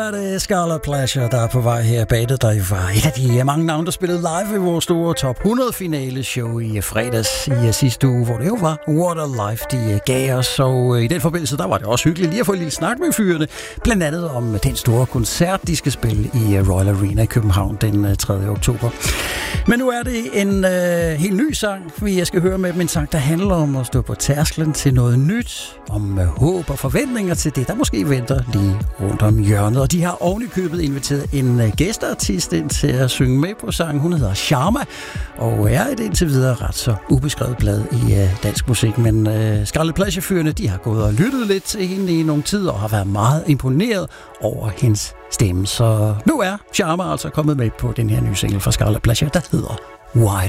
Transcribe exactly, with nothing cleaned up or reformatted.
Det er Scarlet Pleasure, der er på vej her bag det. Der var et af de mange navne, der spillede live i vores store top hundrede finale show i fredags i sidste uge, hvor det jo var What a Life, de gav os. Og i den forbindelse, der var det også hyggeligt lige at få en lille snak med fyrene. Blandt andet om den store koncert, de skal spille i Royal Arena i København den tredje oktober. Men nu er det en øh, helt ny sang, vi skal høre med dem. En sang, der handler om at stå på tærsklen til noget nyt. Om øh, håb og forventninger til det, der måske venter lige rundt om hjørnet. Og de har ovenikøbet inviteret en øh, gæsteartist ind til at synge med på sangen. Hun hedder Sharma, og er et indtil videre ret så ubeskrevet blad i øh, dansk musik. Men øh, Scarlet Pleasure-fyrene, de har gået og lyttet lidt til hende i nogle tider og har været meget imponeret over hendes stemme. Så nu er Sharma altså kommet med på den her nye single fra Scarlet Pleasure, der hedder Wide